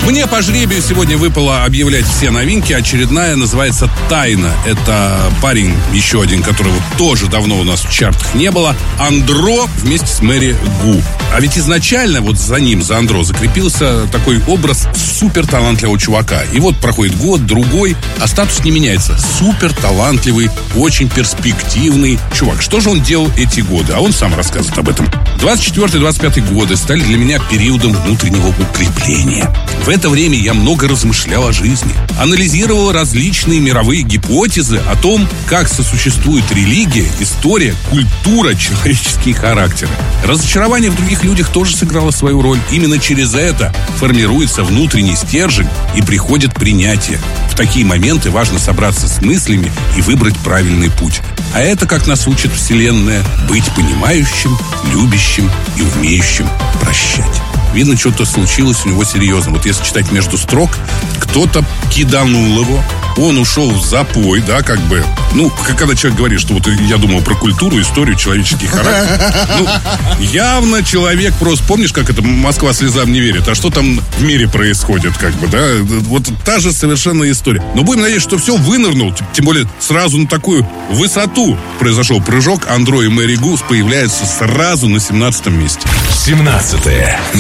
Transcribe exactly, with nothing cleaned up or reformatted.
Мне по жребию сегодня выпало объявлять все новинки. Очередная называется «Тайна». Это парень, еще один, которого тоже давно у нас в чартах не было. Андро вместе с Мэри Гу. А ведь изначально вот за ним, за Андро, закрепился такой образ суперталантливого чувака. И вот проходит год, другой, а статус не меняется. Суперталантливый, очень перспективный чувак. Что же он делал эти годы? А он сам рассказывает об этом. двадцать четвёртый - двадцать пятый годы стали для меня периодом внутреннего укрепления. В это время я много размышлял о жизни, анализировал различные мировые гипотезы о том, как сосуществует религия, история, культура, человеческие характеры. Разочарование в других людях тоже сыграло свою роль. Именно через это формируется внутренний стержень и приходит принятие. В такие моменты важно собраться с мыслями и выбрать правильный путь. А это, как нас учит Вселенная, быть понимающим, любящим и умеющим прощать. Видно, что-то случилось у него серьезно. Вот если читать между строк, кто-то киданул его, он ушел в запой, да, как бы. Ну, когда человек говорит, что вот я думал про культуру, историю, человеческий характер. Ну, явно человек просто, помнишь, как это «Москва слезам не верит», а что там в мире происходит, как бы, да? Вот та же совершенно история. Но будем надеяться, что все вынырнул, тем более сразу на такую высоту произошел прыжок. Андро и Мэри Гу появляются сразу на семнадцатом месте. семнадцатое.